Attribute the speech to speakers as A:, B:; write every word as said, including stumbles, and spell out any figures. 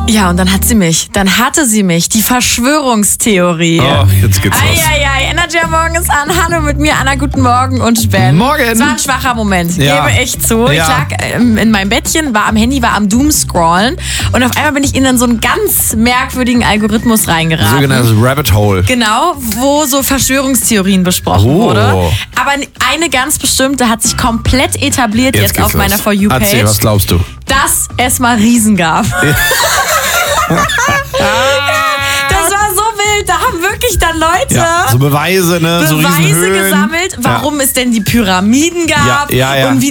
A: Ja, und dann hat sie mich. Dann hatte sie mich. Die Verschwörungstheorie.
B: Oh, jetzt geht's los.
A: Eieiei, Energy am Morgen ist an. Hallo mit mir, Anna, guten Morgen und Ben.
B: Morgen.
A: Es war ein schwacher Moment,
B: Ja.
A: gebe ich zu. Ich
B: Ja.
A: lag ähm, in meinem Bettchen, war am Handy, war am Doomscrollen und auf einmal bin ich in so einen ganz merkwürdigen Algorithmus reingeraten.
B: Sogenanntes Rabbit Hole.
A: Genau, wo so Verschwörungstheorien besprochen
B: Oh.
A: wurde. Aber eine ganz bestimmte hat sich komplett etabliert jetzt,
B: geht's
A: auf meiner
B: los.
A: For You-Page.
B: Erzähl, was glaubst du?
A: Dass es mal Riesen gab. Das war so wild, da haben wirklich dann Leute
B: Ja, so Beweise, ne? so
A: Beweise
B: Riesenhöhlen.
A: gesammelt, warum es denn die Pyramiden gab
B: Ja, ja, ja.
A: und wie